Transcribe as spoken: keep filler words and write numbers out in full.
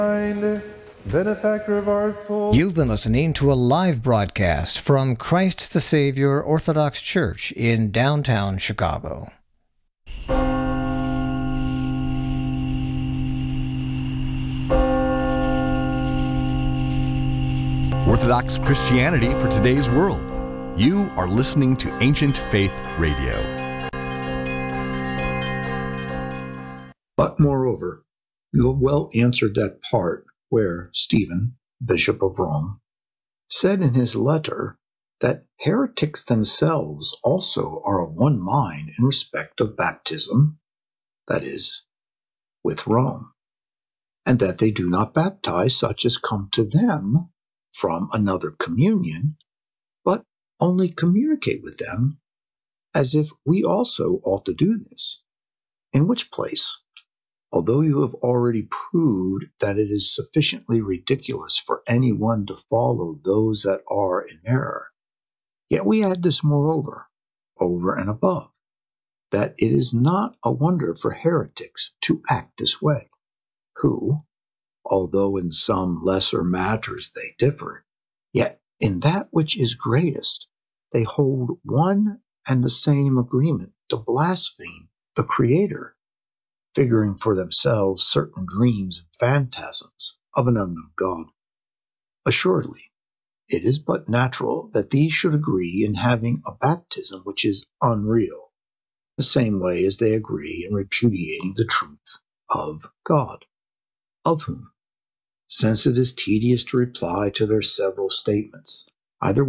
benefactor of our souls. You've been listening to a live broadcast from Christ the Savior Orthodox Church in downtown Chicago. Orthodox Christianity for today's world. You are listening to Ancient Faith Radio. But moreover, you have well answered that part where Stephen, Bishop of Rome, said in his letter that heretics themselves also are of one mind in respect of baptism, that is, with Rome, and that they do not baptize such as come to them from another communion, but only communicate with them as if we also ought to do this. In which place, although you have already proved that it is sufficiently ridiculous for anyone to follow those that are in error, yet we add this moreover, over and above, that it is not a wonder for heretics to act this way, who, although in some lesser matters they differ, yet in that which is greatest they hold one and the same agreement to blaspheme the Creator, figuring for themselves certain dreams and phantasms of an unknown God. Assuredly, it is but natural that these should agree in having a baptism which is unreal, the same way as they agree in repudiating the truth of God, of whom, since it is tedious to reply to their several statements, either